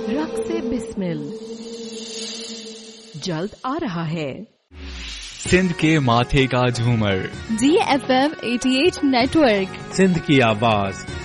रक्से बिस्मिल जल्द आ रहा है। सिंध के माथे का झूमर DFM 88 नेटवर्क, सिंध की आवाज